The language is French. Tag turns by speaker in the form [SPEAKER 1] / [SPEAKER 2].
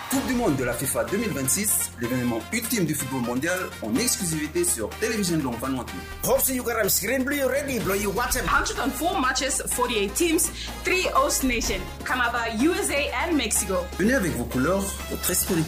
[SPEAKER 1] Coupe du Monde de la FIFA 2026, l'événement ultime du football mondial en exclusivité sur Télévision Long Vanuatu.
[SPEAKER 2] Hopes you got a screen blue ready, blow you watch
[SPEAKER 3] 104 matches, 48 teams, 3 host nations, Canada, USA and Mexico.
[SPEAKER 1] Venez avec vos couleurs, votre esprit